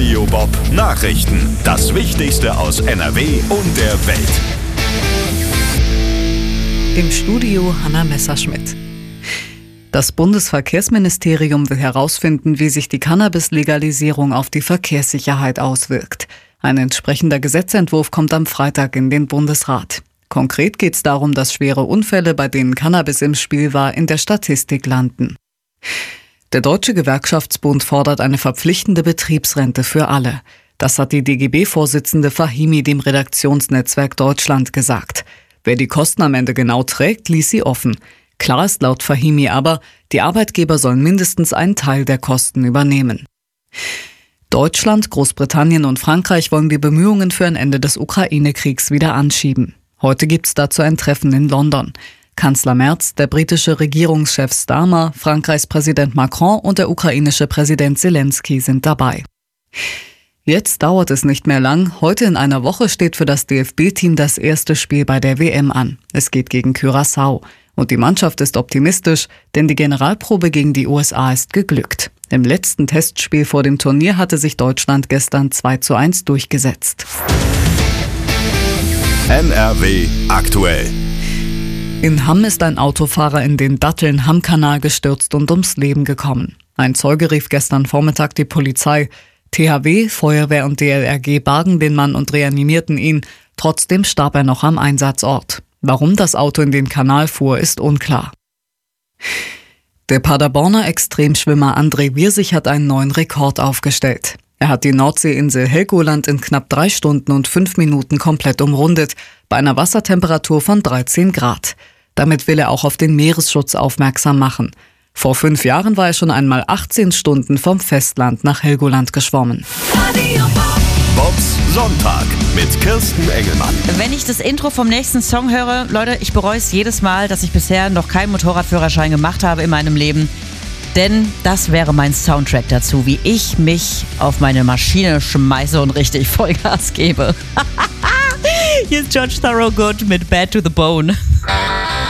Radio Bob Nachrichten. Das Wichtigste aus NRW und der Welt. Im Studio Hanna Messerschmidt. Das Bundesverkehrsministerium will herausfinden, wie sich die Cannabis-Legalisierung auf die Verkehrssicherheit auswirkt. Ein entsprechender Gesetzentwurf kommt am Freitag in den Bundesrat. Konkret geht es darum, dass schwere Unfälle, bei denen Cannabis im Spiel war, in der Statistik landen. Der Deutsche Gewerkschaftsbund fordert eine verpflichtende Betriebsrente für alle. Das hat die DGB-Vorsitzende Fahimi dem Redaktionsnetzwerk Deutschland gesagt. Wer die Kosten am Ende genau trägt, ließ sie offen. Klar ist laut Fahimi aber, die Arbeitgeber sollen mindestens einen Teil der Kosten übernehmen. Deutschland, Großbritannien und Frankreich wollen die Bemühungen für ein Ende des Ukraine-Kriegs wieder anschieben. Heute gibt es dazu ein Treffen in London. Kanzler Merz, der britische Regierungschef Starmer, Frankreichs Präsident Macron und der ukrainische Präsident Zelensky sind dabei. Jetzt dauert es nicht mehr lang. Heute in einer Woche steht für das DFB-Team das erste Spiel bei der WM an. Es geht gegen Curaçao. Und die Mannschaft ist optimistisch, denn die Generalprobe gegen die USA ist geglückt. Im letzten Testspiel vor dem Turnier hatte sich Deutschland gestern 2:1 durchgesetzt. NRW aktuell. In Hamm ist ein Autofahrer in den Datteln-Hamm-Kanal gestürzt und ums Leben gekommen. Ein Zeuge rief gestern Vormittag die Polizei. THW, Feuerwehr und DLRG bargen den Mann und reanimierten ihn. Trotzdem starb er noch am Einsatzort. Warum das Auto in den Kanal fuhr, ist unklar. Der Paderborner Extremschwimmer André Wirsig hat einen neuen Rekord aufgestellt. Er hat die Nordseeinsel Helgoland in knapp 3 Stunden und 5 Minuten komplett umrundet, bei einer Wassertemperatur von 13 Grad. Damit will er auch auf den Meeresschutz aufmerksam machen. Vor 5 Jahren war er schon einmal 18 Stunden vom Festland nach Helgoland geschwommen. Bobs Sonntag mit Kirsten Engelmann. Wenn ich das Intro vom nächsten Song höre, Leute, ich bereue es jedes Mal, dass ich bisher noch keinen Motorradführerschein gemacht habe in meinem Leben. Denn das wäre mein Soundtrack dazu, wie ich mich auf meine Maschine schmeiße und richtig Vollgas gebe. Hier ist George Thorogood mit Bad to the Bone.